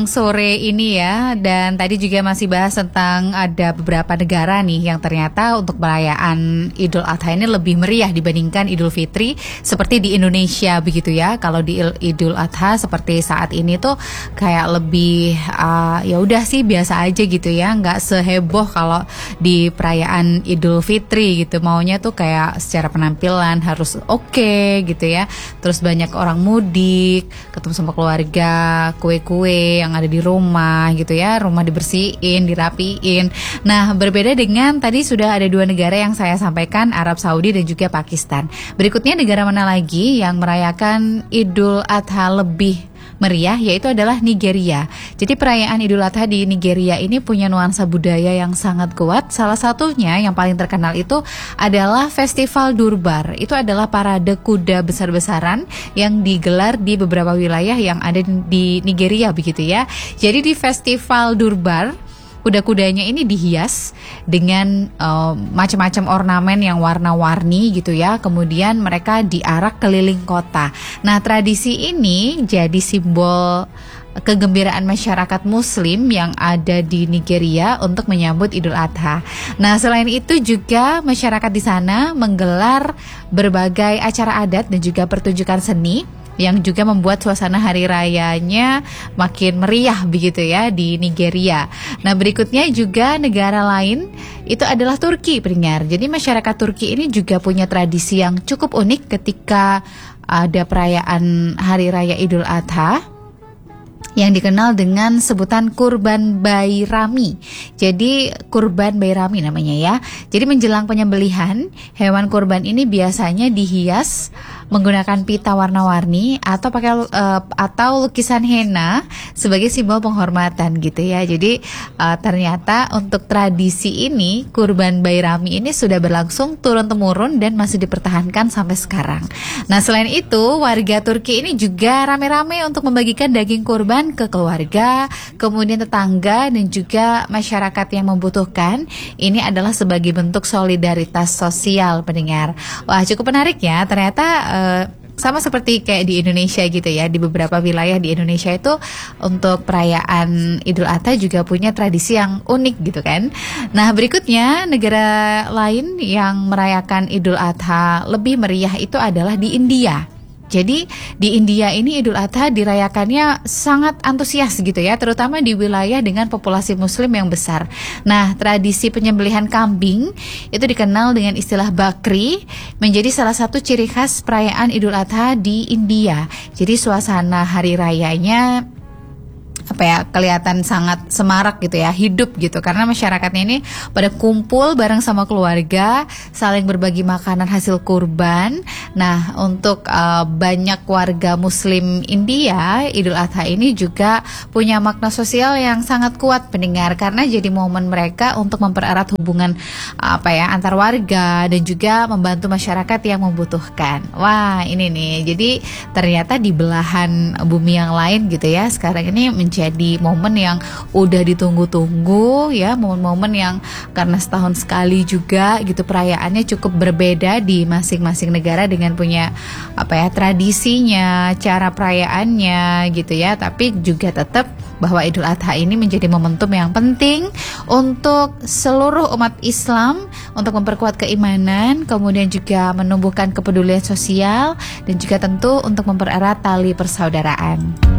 siang sore ini ya. Dan tadi juga masih bahas tentang ada beberapa negara nih yang ternyata untuk perayaan Idul Adha ini lebih meriah dibandingkan Idul Fitri seperti di Indonesia begitu ya. Kalau di Idul Adha seperti saat ini tuh kayak lebih ya udah sih biasa aja gitu ya, nggak seheboh kalau di perayaan Idul Fitri gitu. Maunya tuh kayak secara penampilan harus oke gitu ya. Terus banyak orang mudik, ketemu sama keluarga, kue-kue yang ada di rumah gitu ya, rumah dibersihin, dirapiin. Nah, berbeda dengan tadi sudah ada dua negara yang saya sampaikan, Arab Saudi dan juga Pakistan. Berikutnya negara mana lagi yang merayakan Idul Adha lebih meriah, yaitu adalah Nigeria. Jadi perayaan Idul Adha di Nigeria ini punya nuansa budaya yang sangat kuat. Salah satunya yang paling terkenal itu adalah Festival Durbar. Itu adalah parade kuda besar-besaran yang digelar di beberapa wilayah yang ada di Nigeria begitu ya. Jadi di Festival Durbar, kuda-kudanya ini dihias dengan macam-macam ornamen yang warna-warni gitu ya. Kemudian mereka diarak keliling kota. Nah, tradisi ini jadi simbol kegembiraan masyarakat Muslim yang ada di Nigeria untuk menyambut Idul Adha. Nah, selain itu juga masyarakat di sana menggelar berbagai acara adat dan juga pertunjukan seni yang juga membuat suasana hari rayanya makin meriah begitu ya di Nigeria. Nah, berikutnya juga negara lain itu adalah Turki, pendengar. Jadi masyarakat Turki ini juga punya tradisi yang cukup unik ketika ada perayaan hari raya Idul Adha yang dikenal dengan sebutan Kurban Bayrami. Jadi Kurban Bayrami namanya ya. Jadi menjelang penyembelihan, hewan kurban ini biasanya dihias menggunakan pita warna-warni atau pakai atau lukisan henna sebagai simbol penghormatan gitu ya. Jadi ternyata untuk tradisi ini, Kurban Bayrami ini sudah berlangsung turun-temurun dan masih dipertahankan sampai sekarang. Nah, selain itu, warga Turki ini juga rame-rame untuk membagikan daging kurban ke keluarga, kemudian tetangga dan juga masyarakat yang membutuhkan. Ini adalah sebagai bentuk solidaritas sosial, pendengar. Wah, cukup menarik ya. Ternyata sama seperti kayak di Indonesia gitu ya. Di beberapa wilayah di Indonesia itu untuk perayaan Idul Adha juga punya tradisi yang unik gitu kan. Nah, berikutnya negara lain yang merayakan Idul Adha lebih meriah itu adalah di India. Jadi di India ini Idul Adha dirayakannya sangat antusias gitu ya, terutama di wilayah dengan populasi Muslim yang besar. Nah, tradisi penyembelihan kambing itu dikenal dengan istilah bakri, menjadi salah satu ciri khas perayaan Idul Adha di India. Jadi suasana hari rayanya kelihatan sangat semarak gitu ya, hidup gitu, karena masyarakatnya ini pada kumpul bareng sama keluarga, saling berbagi makanan hasil kurban. Nah, untuk banyak warga Muslim India, Idul Adha ini juga punya makna sosial yang sangat kuat, pendengar, karena jadi momen mereka untuk mempererat hubungan antar warga dan juga membantu masyarakat yang membutuhkan. Wah, ini nih, jadi ternyata di belahan bumi yang lain gitu ya, sekarang ini jadi momen yang udah ditunggu-tunggu ya, momen-momen yang karena setahun sekali juga gitu perayaannya cukup berbeda di masing-masing negara dengan punya tradisinya, cara perayaannya gitu ya, tapi juga tetap bahwa Idul Adha ini menjadi momentum yang penting untuk seluruh umat Islam untuk memperkuat keimanan, kemudian juga menumbuhkan kepedulian sosial dan juga tentu untuk mempererat tali persaudaraan.